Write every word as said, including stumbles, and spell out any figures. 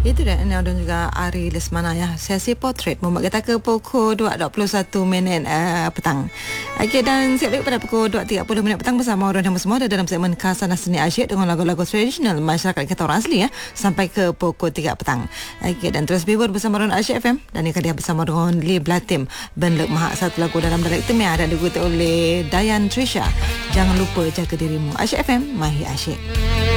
Itu dah Anel dan juga Ari Lesmana ya. Sesi potret membuat kita ke pukul dua dua puluh satu minit uh, petang. Okey, dan siap lagi pada pukul dua tiga puluh minit petang bersama orang dan semua dalam segmen Khazanah Seni Asyik dengan lagu-lagu tradisional masyarakat kita orang asli ya, sampai ke pukul tiga petang. Okey, dan terus bibur bersama orang Asyik F M dan ini dia bersama dengan Lee Blatim Ben Lek Mahak, satu lagu dalam dialek Temia dan diikuti oleh Dayan Trisha. Jangan lupa jaga dirimu. Asyik F M, Mahir Asyik.